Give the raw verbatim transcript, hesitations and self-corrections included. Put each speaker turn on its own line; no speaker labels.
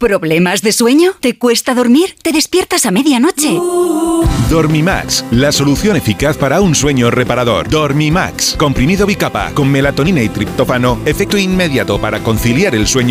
¿Problemas de sueño? ¿Te cuesta dormir? ¿Te despiertas a medianoche?
Dormimax, la solución eficaz para un sueño reparador. Dormimax, comprimido bicapa con melatonina y triptófano, efecto inmediato para conciliar el sueño